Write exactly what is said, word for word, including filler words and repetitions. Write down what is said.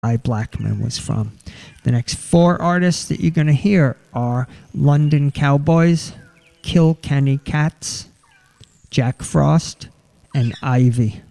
Guy Blackman was from. The next four artists that you're going to hear are London Cowboys, Kilkenny Cats, Jack Frost, and Ivy.